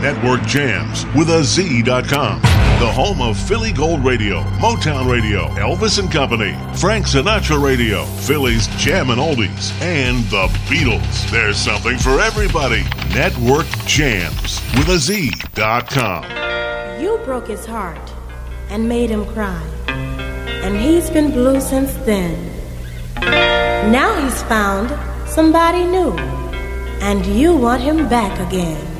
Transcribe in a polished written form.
Network Jams with a Z.com. The home of Philly Gold Radio, Motown Radio, Elvis and Company, Frank Sinatra Radio, Philly's Jammin' Oldies, and the Beatles. There's something for everybody. Network Jams with a Z.com. You broke his heart and made him cry, and he's been blue since then. Now he's found somebody new, and you want him back again.